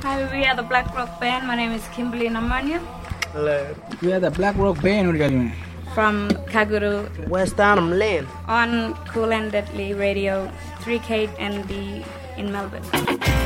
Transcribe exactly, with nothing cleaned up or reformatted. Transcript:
Hi, we are the Black Rock Band. My name is Kimberly Namanya. Hello. We are the Black Rock Band. What are you doing? From Kaguru. West Arnhem Lane. On Cool and Deadly Radio, three K N D in Melbourne.